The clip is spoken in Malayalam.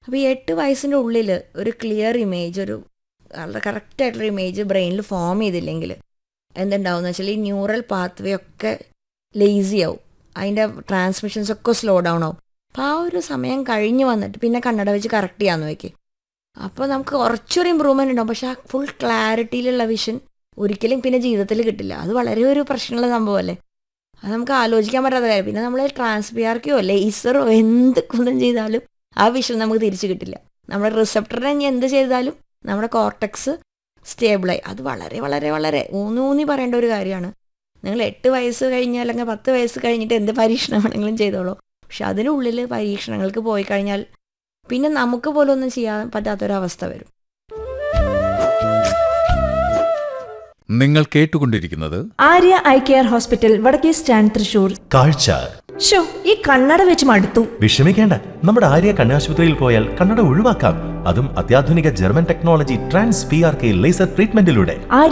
അപ്പോൾ ഈ 8 വയസ്സിൻ്റെ ഉള്ളിൽ ഒരു ക്ലിയർ ഇമേജ്, ഒരു വളരെ കറക്റ്റായിട്ടുള്ള ഇമേജ് ബ്രെയിനിൽ ഫോം ചെയ്തില്ലെങ്കിൽ എന്തുണ്ടാവുമെന്ന് വെച്ചാൽ ഈ ന്യൂറൽ പാത്വേ ഒക്കെ ലേസി ആവും, അതിൻ്റെ ട്രാൻസ്മിഷൻസ് ഒക്കെ സ്ലോ ഡൗൺ ആവും. അപ്പോൾ ആ ഒരു സമയം കഴിഞ്ഞ് വന്നിട്ട് പിന്നെ കണ്ണട വെച്ച് കറക്റ്റ് ചെയ്യാമെന്ന് വയ്ക്കും. അപ്പോൾ നമുക്ക് കുറച്ചൊരു ഇമ്പ്രൂവ്മെൻ്റ് ഉണ്ടാവും. പക്ഷേ ആ ഫുൾ ക്ലാരിറ്റിയിലുള്ള വിഷൻ ഒരിക്കലും പിന്നെ ജീവിതത്തിൽ കിട്ടില്ല. അത് വളരെ ഒരു പ്രശ്നമുള്ള സംഭവമല്ലേ. അത് നമുക്ക് ആലോചിക്കാൻ പറ്റാത്ത കാര്യം. പിന്നെ നമ്മൾ ട്രാൻസ്പിആർക്കോ ലേസറോ എന്തൊന്നും ചെയ്താലും ആ വിഷൻ നമുക്ക് തിരിച്ച് കിട്ടില്ല. നമ്മുടെ റിസപ്റ്ററിനെ ഇനി എന്ത് ചെയ്താലും നമ്മുടെ കോർട്ടക്സ് സ്റ്റേബിളായി. അത് വളരെ വളരെ വളരെ ഊന്നി പറയേണ്ട ഒരു കാര്യമാണ്. നിങ്ങൾ 8 വയസ്സ് കഴിഞ്ഞാൽ അല്ലെങ്കിൽ 10 വയസ്സ് കഴിഞ്ഞിട്ട് എന്ത് പരീക്ഷണം വേണമെങ്കിലും ചെയ്തോളൂ. പക്ഷെ അതിനുള്ളിൽ പരീക്ഷണങ്ങൾക്ക് പോയി കഴിഞ്ഞാൽ പിന്നെ നമുക്ക് പോലും ഒന്നും ചെയ്യാൻ പറ്റാത്തൊരവസ്ഥ വരും. നിങ്ങൾ കേട്ടുകൊണ്ടിരിക്കുന്നത് ആര്യ ഐ കെയർ ഹോസ്പിറ്റൽ, വടക്കേ സ്റ്റാൻഡ്, തൃശൂർ. കാഴ്ച. ഈ കണ്ണട വെച്ച് മടുത്തു. വിഷമിക്കേണ്ട, നമ്മുടെ ആര്യ കണ്ണാശുപത്രിയിൽ പോയാൽ കണ്ണട ഒഴിവാക്കാം. അതും അത്യാധുനിക German technology trans PRK laser ട്രീറ്റ്മെന്റിലൂടെ.